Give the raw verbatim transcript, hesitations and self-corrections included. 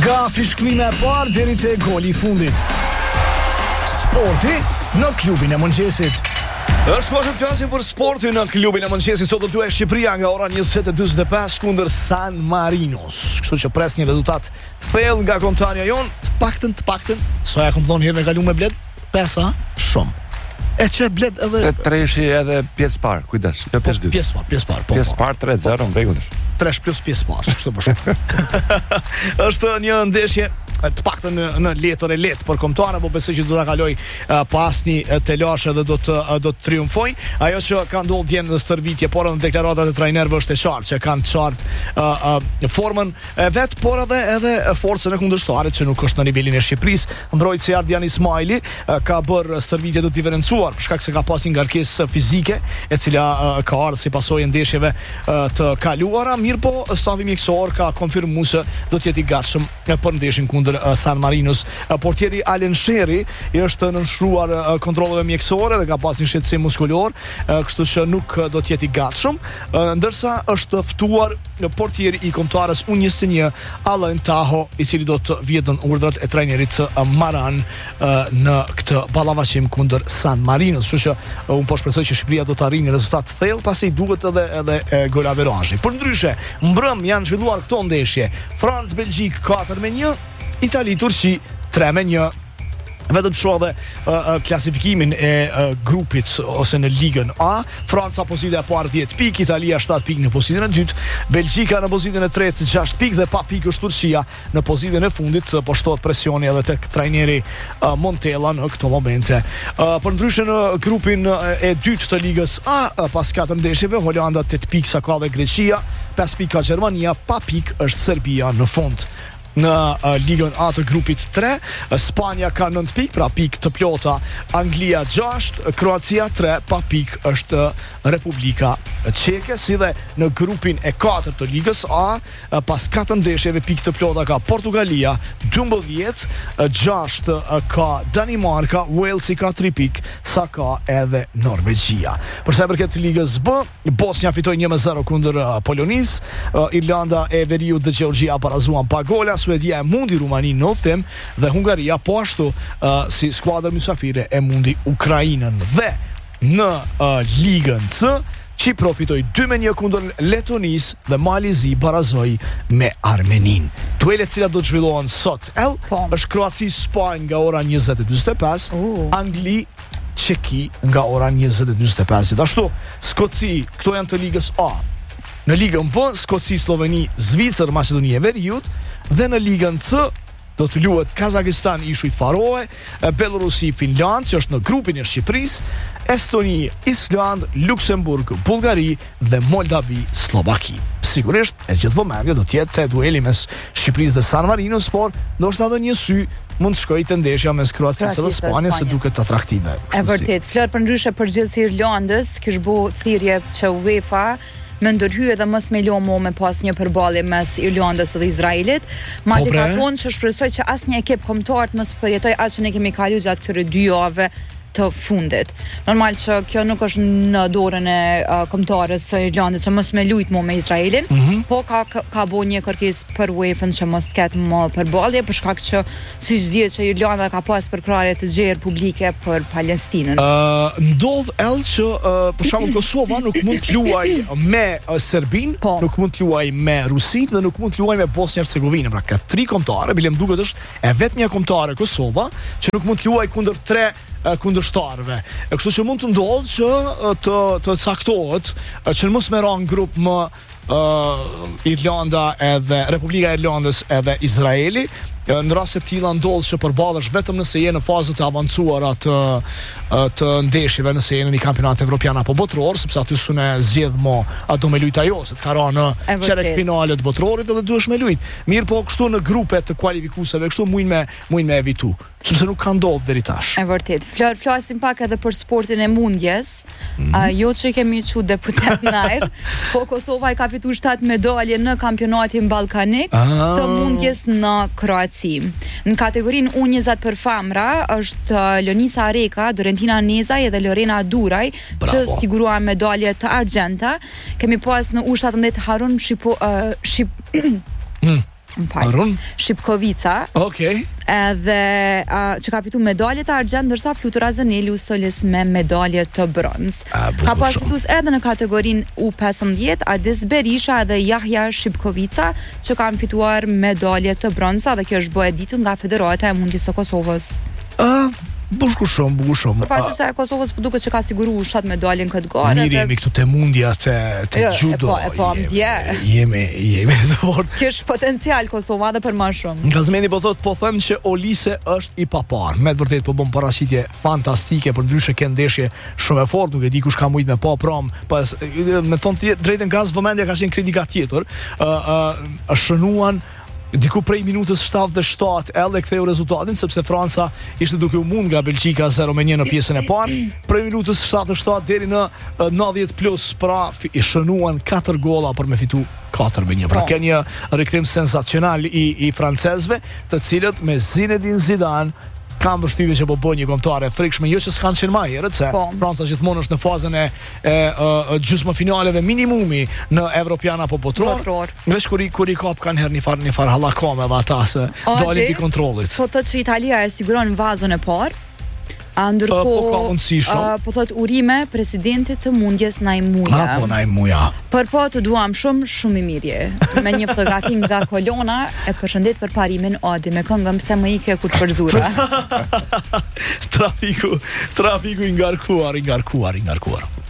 Nga fishklime e parë deri te goli i fundit. Sporti në klubin e mëngjesit. Është kohë të flasim për sportin në klubin e mëngjesit. Sot do të luajë Shqipëria nga ora njëzet e njëzet e pesë kundër San Marinos. Kështu që pres një rezultat të thellë nga kontarja jon, të paktën të paktën. Sa ja kam thonë herën e kaluar me Bled, pesa shumë. E që Bled edhe Te treshi edhe pjesë parë, kujdes, jo pjesë dytë. Pjesë parë, pjesë parë, po. Pjesë parë tre zero në rregull është. Tresh plus pjesë parë, kështu për shkak. Është një ndeshje të paktën në, në letër e lehtë për kombëtarë, po besoj që do ta kaloj uh, pas një telashe dhe do të uh, do të triumfoj. Ajo që ka ndodhur dje në stërvitje, por në deklaratat e trajnerëve është e qartë që kanë qartë uh, uh, formën e vet, por edhe edhe forcën e kundërshtarit që nuk është në nivelin e Shqipërisë. Mbrojtësi Ardian Ismaili uh, ka bërë stërvitje të diferencuar për shkak se ka pas një ngarkesë fizike e cila uh, ka ardhur si pasojë ndeshjeve uh, të kaluara. Mirë po, stafi mjekësor ka konfirmuar se do të jetë i gatshëm për ndeshjen kundër San Marinos. Portieri Alen Sheri është nënshkruar kontrolleve mjekësore dhe ka pas një shqetësim muskulor, kështu që nuk do të jetë i gatshëm, ndërsa është ftuar portieri i kombëtarës U njëzet e një Alain Taho, i cili do të vijë në urdhrat e trajnerit Maran në këtë ballavaçim kundër San Marinos. Kështu që unë po shpresoj që Shqipëria do të arrijë një rezultat të thellë, pasi duhet edhe edhe gol averazhi. Përndryshe, mbrëm janë zhvilluar këto ndeshje. Francë Belgjik katër me një, Itali Turqi tre me një. Vetëm shohë uh, uh, klasifikimin e uh, grupit ose në ligën A. Franca pozita e parë dhjetë pikë, Italia shtatë pikë në pozitën e dytë, Belgjika në pozitën e tretë gjashtë pikë dhe pa pikë është Turqia në pozitën e fundit, po shtohet presioni edhe tek trajneri uh, Montella në këto momente. Uh, Përndryshe në grupin e dytë të ligës A, uh, pas katër ndeshjeve, Holanda tetë pikë sa ka dhe Greqia, pesë pikë ka Gjermania, pa pikë është Serbia në fund. Në uh, ligën A të grupit tre, uh, Spanja ka nëntë pikë, pra pikë të plota, Anglia gjashtë, Kroacia tre, pa pikë është uh, Republika Çeke, si dhe në grupin e katër të ligës A, uh, pas katër ndeshjeve pikë të plota ka Portugalia dymbëdhjetë, uh, gjashtë uh, ka Danimarka, Walesi ka tri pikë, sa ka edhe Norvegjia. Për sa i përket ligës B, Bosnia fitoi një me zero kundër uh, Polonis, uh, Irlanda e Veriut dhe Gjeorgjia barazuan pa gola, Suedia e mundi Rumaninë në udhtim dhe Hungaria po ashtu uh, si skuadër mysafire e mundi Ukrainën. Dhe në uh, ligën C, Çipro fitoi dy me një kundër Letonisë dhe Malizi barazoi me Armeninë. Duelet që do të zhvillohen sot, el, është Kroaci Spanjë nga ora njëzet e njëzet e pesë, uh. Angli Çeki nga ora njëzet e njëzet e pesë. Gjithashtu, Skoci, këto janë të ligës A. Në ligën B, Skoci, Sloveni, Zvicër, Maqedonia e Veriut, dhe në ligën C do të luhet Kazakistan, Ishujt Faroe, Belorusi, Finland, që është në grupin e Shqipërisë, Estoni, Island, Luksemburg, Bullgari dhe Moldavi, Slovaki. Sigurisht, e gjithë vëmendje do të jetë dueli mes Shqipërisë dhe San Marinos, por ndoshta edhe një sy mund të shkojë te ndeshja mes Kroacisë dhe Spanjës, se duket atraktive. E vërtet, Flor, përndryshe përgjithësi Irlandës, kish bu thirrje që UEFA me ndërhy edhe mos me lomo me pas një përballje mes Irlandës dhe Izraelit. Madje ka thonë që shpresoj që asnjë ekip kombëtar të mos përjetoj atë që ne kemi kaluar gjatë këtyre dy javëve të fundit. Normal që kjo nuk është në dorën e uh, kombëtarës së Irlandës që mos me lujt më me Izraelin, mm -hmm. po ka ka, ka bo një kërkesë për UEFA që mos ketë më përballje, për shkak që siç dihet që Irlanda ka pas përkrahje të gjerë publike për Palestinën. Uh, ndodh el që uh, për shembull Kosova nuk mund të luajë me uh, Serbin, po. Nuk mund të luajë me Rusin dhe nuk mund të luajë me Bosnjë-Hercegovinën. Pra ka tri kombëtare, bilem duket është e vetmja kombëtare Kosova që nuk mund të luajë kundër tre kundërshtarëve. Kështu që mund të ndodhë që të të caktohet që mos më ran grup më uh, Irlanda edhe Republika e Irlandës edhe Izraeli. Në rast se të tilla ndodh që përballesh vetëm nëse je në fazët e avancuara të të ndeshjeve, nëse je në një kampionat evropian apo botror, sepse aty s'une zgjedh mo ato me lujt ajo, se të ka rënë në çerek finalet botrorit edhe duhesh me lujt. Mirë, po kështu në grupet të kualifikuesve kështu mund me mund me evitu, sepse nuk ka ndodhur deri tash. E vërtet. Flor, flasim pak edhe për sportin e mundjes. Mm -hmm. uh, jo që kemi qenë deputet nair, po Kosova i ka fituar shtatë medalje në kampionatin ballkanik ah. të mundjes në Kroaci. Në kategorinë U njëzet për famra është Lonisa Areka, Dorentina Nezaj dhe Lorena Duraj, Bravo. Që siguruan medalje të argjenta. Kemi pas në U shtatëmbëdhjetë Harun Shqipo, uh, Shqip... mm. më fal. Arun? Shipkovica. Okej. Edhe uh, që ka fitu medalje të argjend, ndërsa Flutura Zëneli u solis me medalje të bronz. Ka pas fitus edhe në kategorinë U pesëmbëdhjetë Adis Berisha dhe Jahja Shipkovica, që kanë fituar medalje të bronza, dhe kjo është bërë e ditur nga Federata e Mundjes së Kosovës. Uh, Bushku shumë, bushku shumë. Për faktin se e Kosovës po duket që ka siguru shat medaljen këtë gore. Mirë, jemi këtu te mundja të të judo. E po, e po, mdje. Jemi, jemi të fort. Kish potencial Kosova dhe për më shumë. Gazmeni po thot, po them që Olise është i papar. Me të vërtet po bën paraqitje fantastike, për ndryshe ke ndeshje shumë e fortë, nuk e di kush ka mujt me pa prom, pas me thon ti drejtën gaz vëmendja ka qenë kritika tjetër. Ë ë shënuan diku prej minutës shtatëdhjetë e shtatë edhe ktheu rezultatin, sepse Franca ishte duke u mund nga Belgjika zero me një në pjesën e parë. Prej minutës shtatëdhjetë e shtatë deri në nëntëdhjetë plus, pra i shënuan katër golla për me fitu katër me një. Pra ka një rikthim sensacional i i francezëve, të cilët me Zinedine Zidane kam përshtypjen që po bën një kombëtare frikshme, jo që s'kan qenë më herët, se po. Franca gjithmonë është në fazën e, e, e gjysmëfinaleve minimumi në evropian apo botror. Veç kur i kur i kap kanë herë një far një far hallakome edhe ata se dalin pi kontrollit. Po thotë që Italia e siguron vazën e parë. A ndërkohë po ka mundësi shumë. Po thot urime presidentit të mundjes Najmuja. Ah, po Najmuja. Por po të duam shumë, shumë i mirje. Me një fotografi nga Kolona, e përshëndet për parimin Adi me këngën Pse më ike kur të përzura. trafiku, trafiku i ngarkuar, i ngarkuar, i ngarkuar.